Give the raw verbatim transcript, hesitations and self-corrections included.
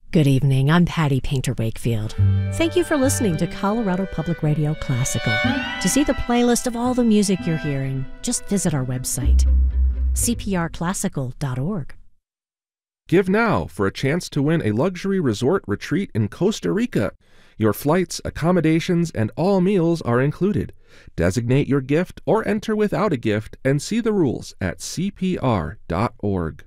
Good evening. I'm Patty Painter Wakefield. Thank you for listening to Colorado Public Radio Classical. To see the playlist of all the music you're hearing, just visit our website, c p r classical dot org. Give now for a chance to win a luxury resort retreat in Costa Rica. Your flights, accommodations, and all meals are included. Designate your gift or enter without a gift and see the rules at c p r dot org.